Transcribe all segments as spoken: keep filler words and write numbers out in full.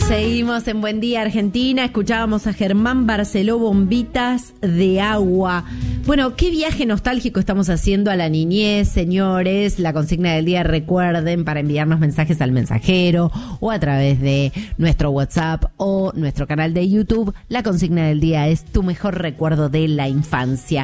Seguimos en Buen Día Argentina, escuchábamos a Germán Barceló, Bombitas de Agua. Bueno, qué viaje nostálgico estamos haciendo a la niñez, señores. La consigna del día, recuerden, para enviarnos mensajes al mensajero o a través de nuestro WhatsApp o nuestro canal de YouTube. La consigna del día es tu mejor recuerdo de la infancia.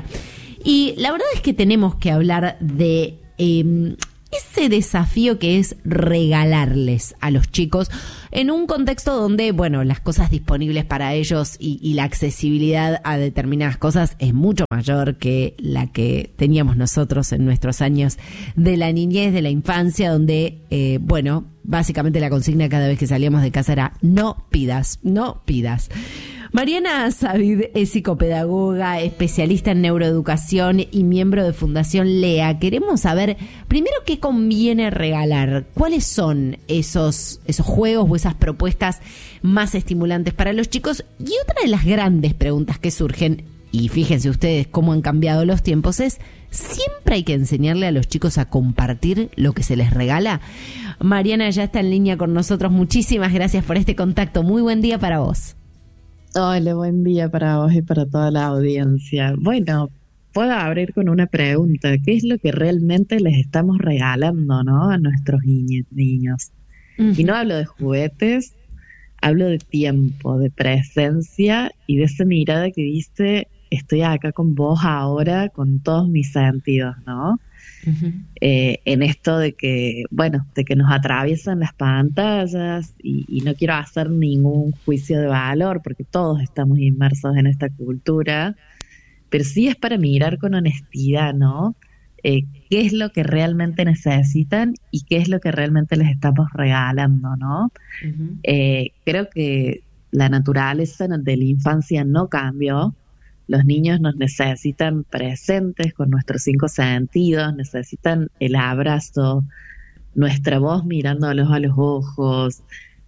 Y la verdad es que tenemos que hablar de eh, ese desafío que es regalarles a los chicos en un contexto donde, bueno, las cosas disponibles para ellos y, y la accesibilidad a determinadas cosas es mucho mayor que la que teníamos nosotros en nuestros años de la niñez, de la infancia, donde, eh, bueno, básicamente la consigna cada vez que salíamos de casa era no pidas, no pidas. Mariana Savid es psicopedagoga, especialista en neuroeducación y miembro de Fundación Lea. Queremos saber, primero, qué conviene regalar, cuáles son esos, esos juegos o esas propuestas más estimulantes para los chicos. Y otra de las grandes preguntas que surgen, y fíjense ustedes cómo han cambiado los tiempos, es: ¿siempre hay que enseñarle a los chicos a compartir lo que se les regala? Mariana ya está en línea con nosotros. Muchísimas gracias por este contacto. Muy buen día para vos. Hola, buen día para vos y para toda la audiencia. Bueno, puedo abrir con una pregunta. ¿Qué es lo que realmente les estamos regalando, no, a nuestros niños? niños? Uh-huh. Y no hablo de juguetes, hablo de tiempo, de presencia y de esa mirada que dice: estoy acá con vos ahora con todos mis sentidos, ¿no? Uh-huh. Eh, en esto de que, bueno, de que nos atraviesan las pantallas y, y no quiero hacer ningún juicio de valor porque todos estamos inmersos en esta cultura, pero sí es para mirar con honestidad, ¿no? Eh, qué es lo que realmente necesitan y qué es lo que realmente les estamos regalando, ¿no? Uh-huh. Eh, creo que la naturaleza de la infancia no cambió. Los niños nos necesitan presentes con nuestros cinco sentidos, necesitan el abrazo, nuestra voz mirándolos a los ojos,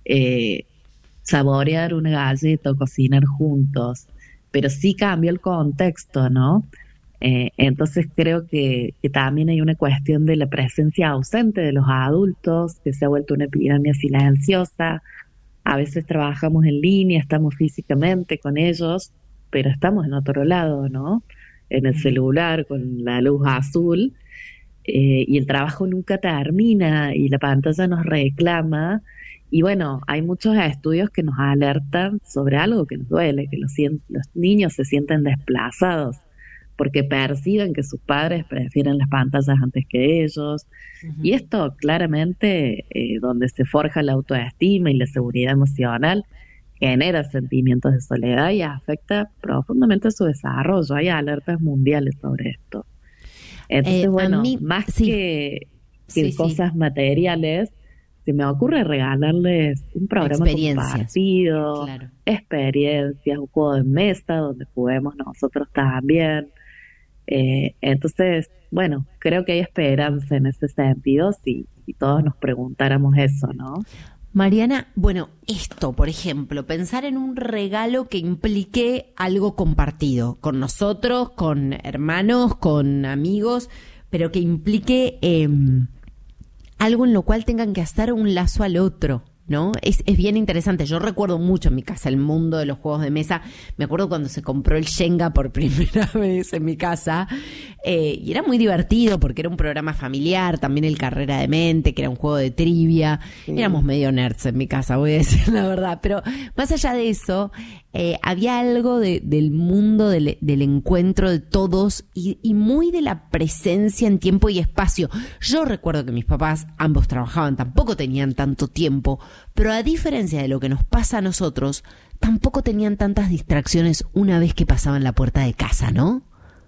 eh, saborear una galleta o cocinar juntos, pero sí cambia el contexto, ¿no? Eh, entonces creo que, que también hay una cuestión de la presencia ausente de los adultos, que se ha vuelto una epidemia silenciosa. A veces trabajamos en línea, estamos físicamente con ellos, pero estamos en otro lado, ¿no? En el celular, con la luz azul, eh, y el trabajo nunca termina, y la pantalla nos reclama, y bueno, hay muchos estudios que nos alertan sobre algo que nos duele, que los, los niños se sienten desplazados, porque perciben que sus padres prefieren las pantallas antes que ellos, uh-huh. Y esto claramente, eh, donde se forja la autoestima y la seguridad emocional, genera sentimientos de soledad y afecta profundamente su desarrollo. Hay alertas mundiales sobre esto. Entonces, eh, bueno, mí, más sí. que, que sí, cosas sí. materiales, se me ocurre regalarles un programa compartido, claro. experiencias, un juego de mesa donde juguemos nosotros también. Eh, entonces, bueno, creo que hay esperanza en ese sentido si, si todos nos preguntáramos eso, ¿no? Mariana, bueno, esto, por ejemplo, pensar en un regalo que implique algo compartido con nosotros, con hermanos, con amigos, pero que implique eh, algo en lo cual tengan que hacer un lazo al otro, ¿no? Es, es bien interesante. Yo recuerdo mucho en mi casa el mundo de los juegos de mesa. Me acuerdo cuando se compró el Shenga por primera vez en mi casa, eh, y era muy divertido porque era un programa familiar, también el Carrera de Mente, que era un juego de trivia. Sí. Éramos medio nerds en mi casa, voy a decir la verdad, pero más allá de eso, eh, había algo de, del mundo del, del encuentro de todos y, y muy de la presencia en tiempo y espacio. Yo recuerdo que mis papás ambos trabajaban, tampoco tenían tanto tiempo, pero a diferencia de lo que nos pasa a nosotros, tampoco tenían tantas distracciones una vez que pasaban la puerta de casa, ¿no?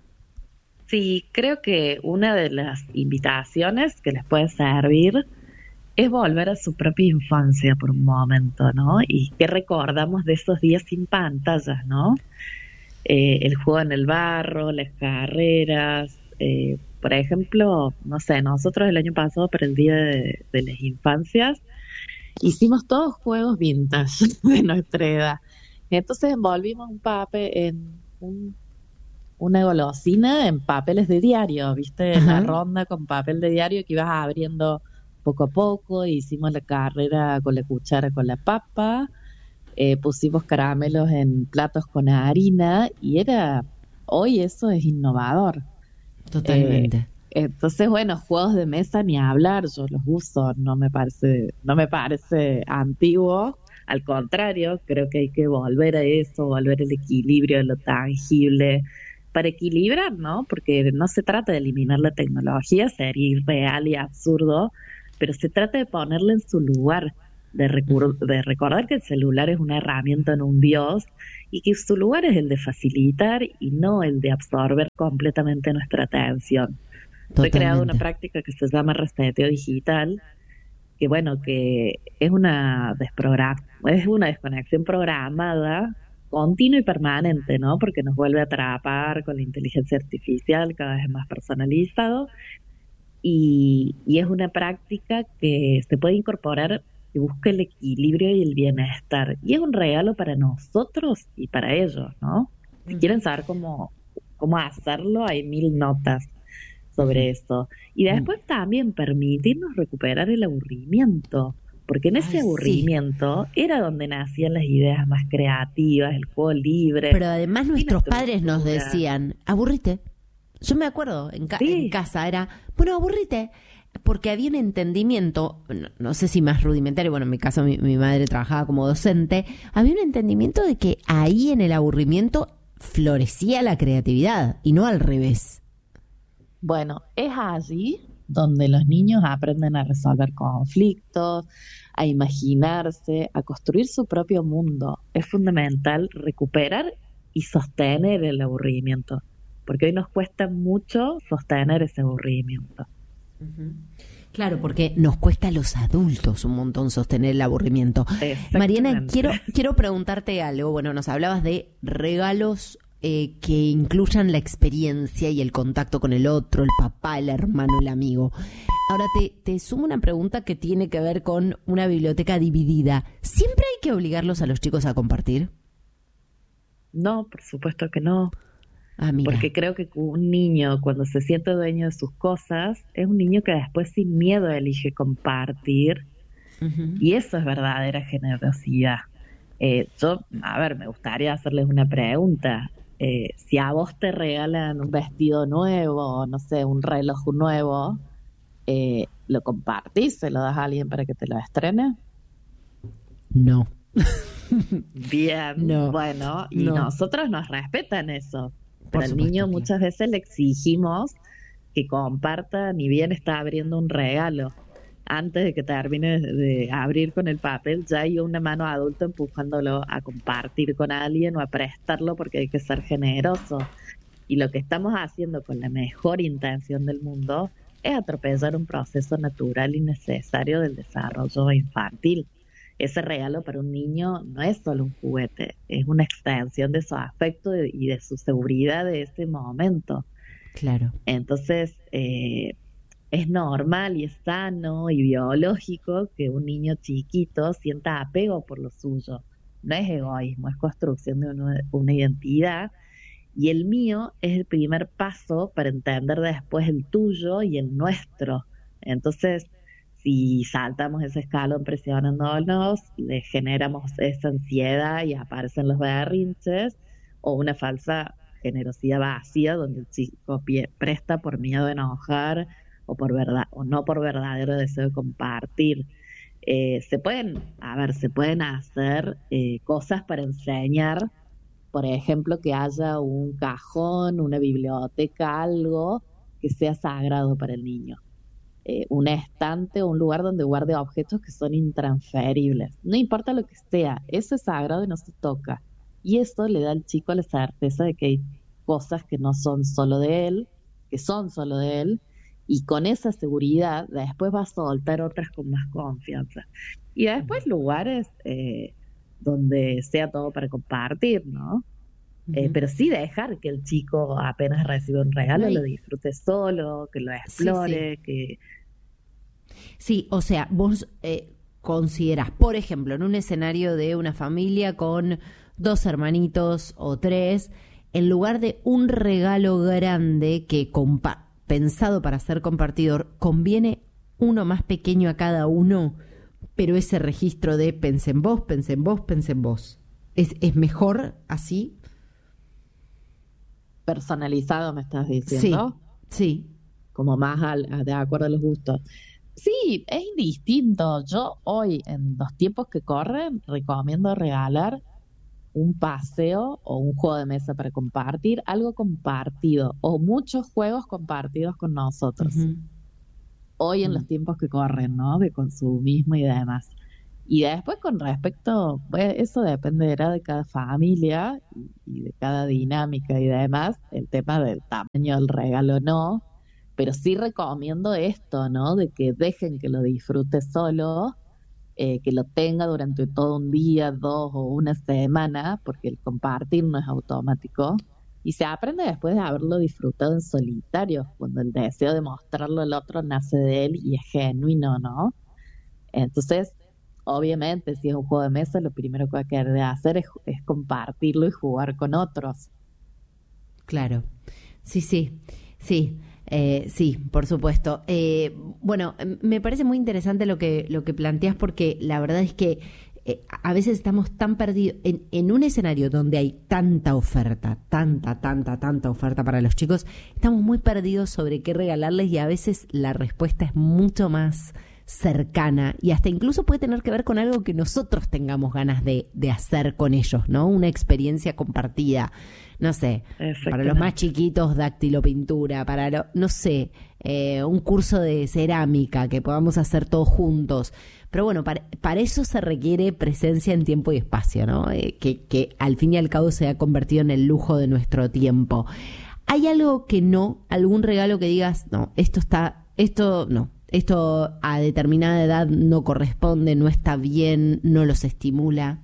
Sí, creo que una de las invitaciones que les puede servir es volver a su propia infancia por un momento, ¿no? Y que recordamos de esos días sin pantallas, ¿no? Eh, el juego en el barro, las carreras, eh, por ejemplo, no sé, nosotros el año pasado para el Día de, de las Infancias hicimos todos juegos vintage de nuestra edad. Entonces envolvimos un papel en un, una golosina en papeles de diario, ¿viste? Ajá. La ronda con papel de diario que ibas abriendo poco a poco. Hicimos la carrera con la cuchara con la papa. eh, pusimos caramelos en platos con harina y era, hoy eso es innovador. Totalmente. Eh, entonces, bueno, juegos de mesa ni hablar, yo los uso, no me parece, no me parece antiguo, al contrario, creo que hay que volver a eso, volver al equilibrio de lo tangible, para equilibrar, ¿no? Porque no se trata de eliminar la tecnología, sería irreal y absurdo, pero se trata de ponerla en su lugar, de, recur- de recordar que el celular es una herramienta, no un dios, y que su lugar es el de facilitar y no el de absorber completamente nuestra atención. Yo he creado una Totalmente. práctica que se llama reseteo digital, que bueno, que es una desprogra- es una desconexión programada, continua y permanente, ¿no? Porque nos vuelve a atrapar con la inteligencia artificial cada vez más personalizado y, y es una práctica que se puede incorporar que busca el equilibrio y el bienestar. Y es un regalo para nosotros y para ellos, ¿no? Si quieren saber cómo, cómo hacerlo, hay mil notas Ujú. sobre eso. Y después también permitirnos recuperar el aburrimiento, porque en ese Ay, sí. aburrimiento era donde nacían las ideas más creativas, el juego libre, Pero además sin nuestros padres nos estructura. decían, aburrite. Yo me acuerdo, en, ca- en Sí, casa era, bueno, aburrite. Porque había un entendimiento, no, no sé si más rudimentario, bueno, en mi caso mi, mi madre trabajaba como docente, había un entendimiento de que ahí en el aburrimiento florecía la creatividad y no al revés. bueno, es allí donde los niños aprenden a resolver conflictos, a imaginarse, a construir su propio mundo. Es fundamental recuperar y sostener el aburrimiento, porque hoy nos cuesta mucho sostener ese aburrimiento. Ujú. Claro, porque nos cuesta a los adultos un montón sostener el aburrimiento. Mariana, Exactamente. quiero, quiero preguntarte algo. Bueno, nos hablabas de regalos eh, que incluyan la experiencia y el contacto con el otro, el papá, el hermano, el amigo. Ahora te, te sumo una pregunta que tiene que ver con una biblioteca dividida. ¿Siempre hay que obligarlos a los chicos a compartir? No, por supuesto que no, Ah, mira. porque creo que un niño cuando se siente dueño de sus cosas es un niño que después sin miedo elige compartir Ujú. y eso es verdadera generosidad. Eh, yo, a ver, me gustaría hacerles una pregunta. Eh, si a vos te regalan un vestido nuevo, no sé, un reloj nuevo, eh, ¿lo compartís? ¿Se lo das a alguien para que te lo estrene? No, Bien, no, bueno, y no, nosotros nos respetan eso, por pero al niño supuesto, claro. muchas veces le exigimos que comparta, ni bien está abriendo un regalo. Antes de que termine de abrir con el papel, ya hay una mano adulta empujándolo a compartir con alguien o a prestarlo porque hay que ser generoso. Y lo que estamos haciendo con la mejor intención del mundo es atropellar un proceso natural y necesario del desarrollo infantil. Ese regalo para un niño no es solo un juguete, es una extensión de su afecto y de su seguridad de ese momento. Claro. Entonces, eh, es normal y es sano y biológico que un niño chiquito sienta apego por lo suyo. No es egoísmo, es construcción de una, una identidad. Y el mío es el primer paso para entender después el tuyo y el nuestro. Entonces, si saltamos ese escalón presionándonos, le generamos esa ansiedad y aparecen los berrinches o una falsa generosidad vacía donde el chico pie- presta por miedo a enojar o por verdad o no por verdadero deseo de compartir. Eh, se pueden, a ver, se pueden hacer eh, cosas para enseñar, por ejemplo, que haya un cajón, una biblioteca, algo que sea sagrado para el niño. Eh, un estante o un lugar donde guarde objetos que son intransferibles. No importa lo que sea, eso es sagrado y no se toca. Y eso le da al chico la certeza de que hay cosas que no son solo de él, que son solo de él, y con esa seguridad después va a soltar otras con más confianza. Y después lugares eh, donde sea todo para compartir, ¿no? Eh, Ujú. pero sí dejar que el chico apenas recibe un No regalo lo hay. disfrute solo, que lo Sí, sí. explore, que Sí, o sea, vos eh, considerás, por ejemplo, en un escenario de una familia con dos hermanitos o tres, en lugar de un regalo grande que compa- pensado para ser compartidor, conviene uno más pequeño a cada uno pero ese registro de pense en vos, pense en vos, pense en vos, ¿es, es mejor así? Personalizado, me estás diciendo. Sí, sí. Como más al, a- de acuerdo a los gustos. Sí, es indistinto. Yo hoy, en los tiempos que corren, recomiendo regalar un paseo o un juego de mesa para compartir, algo compartido o muchos juegos compartidos con nosotros. Ujú. Hoy en Mm. los tiempos que corren, ¿no? De consumismo y demás. Y después con respecto, pues, eso dependerá de cada familia y, y de cada dinámica y demás, el tema del tamaño del regalo no, pero sí recomiendo esto, ¿no? De que dejen que lo disfrute solo, eh, que lo tenga durante todo un día, dos o una semana, porque el compartir no es automático. Y se aprende después de haberlo disfrutado en solitario, cuando el deseo de mostrarlo al otro nace de él y es genuino, ¿no? Entonces, obviamente, si es un juego de mesa, lo primero que va a querer hacer es, es compartirlo y jugar con otros. Claro, sí, sí, sí, eh, sí, por supuesto. Eh, bueno, m- me parece muy interesante lo que, lo que planteas porque la verdad es que eh, a veces estamos tan perdidos en, en un escenario donde hay tanta oferta, tanta, tanta, tanta oferta para los chicos, estamos muy perdidos sobre qué regalarles y a veces la respuesta es mucho más cercana y hasta incluso puede tener que ver con algo que nosotros tengamos ganas de, de hacer con ellos, ¿no? Una experiencia compartida, no sé, para los más chiquitos dactilopintura, para lo, no sé, eh, un curso de cerámica que podamos hacer todos juntos. Pero bueno, para, para eso se requiere presencia en tiempo y espacio, ¿no? Eh, que, que al fin y al cabo se ha convertido en el lujo de nuestro tiempo. ¿Hay algo que no, algún regalo que digas, no, esto está, esto no, esto a determinada edad no corresponde, no está bien, no los estimula?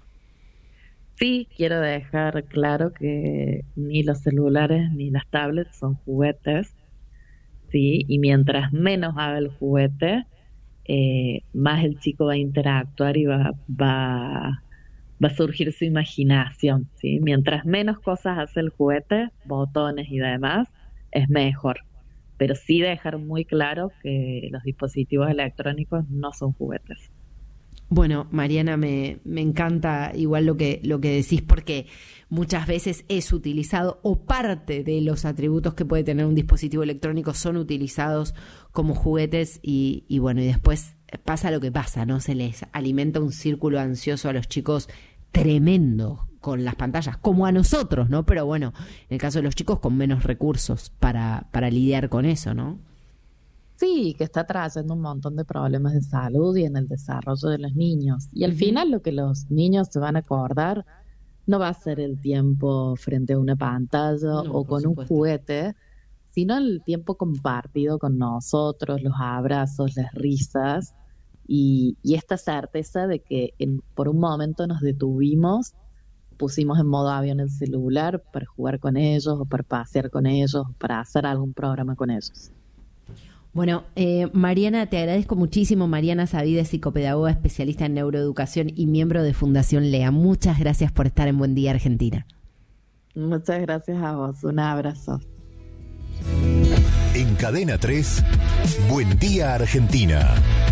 Sí, quiero dejar claro que ni los celulares ni las tablets son juguetes, sí, y mientras menos haga el juguete, eh, más el chico va a interactuar y va, va, va a surgir su imaginación, sí. Mientras menos cosas hace el juguete, botones y demás, es mejor. Pero sí dejar muy claro que los dispositivos electrónicos no son juguetes. Bueno, Mariana, me, me encanta igual lo que, lo que decís porque muchas veces es utilizado o parte de los atributos que puede tener un dispositivo electrónico son utilizados como juguetes y, y bueno, y después pasa lo que pasa, ¿no? Se les alimenta un círculo ansioso a los chicos tremendo con las pantallas, como a nosotros, ¿no? Pero bueno, en el caso de los chicos con menos recursos para, para lidiar con eso, ¿no? Sí, que está trayendo un montón de problemas de salud y en el desarrollo de los niños. Y al Ujú. final lo que los niños se van a acordar no va a ser el tiempo frente a una pantalla No, o por con un supuesto. juguete, sino el tiempo compartido con nosotros, los abrazos, las risas y, y esta certeza de que en- por un momento nos detuvimos, pusimos en modo avión el celular para jugar con ellos o para pasear con ellos o para hacer algún programa con ellos. Bueno, eh, Mariana, te agradezco muchísimo. Mariana Savide, psicopedagoga, especialista en neuroeducación y miembro de Fundación Lea. Muchas gracias por estar en Buen Día Argentina. Muchas gracias a vos, un abrazo. En Cadena tres, Buen Día Argentina.